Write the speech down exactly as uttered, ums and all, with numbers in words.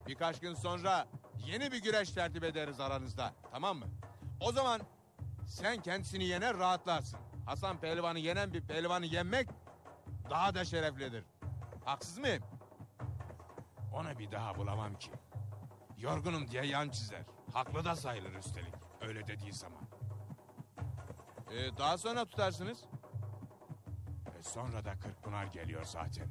Birkaç gün sonra yeni bir güreş tertip ederiz aranızda. Tamam mı? O zaman sen kendisini yener rahatlarsın. Hasan Pehlivan'ı yenen bir pehlivanı yenmek daha da şereflidir. Haksız mıyım? Onu bir daha bulamam ki. Yorgunum diye yan çizer. Haklı da sayılır üstelik. Öyle dediği zaman. Ee, daha sonra tutarsınız. E sonra da Kırkpınar geliyor zaten.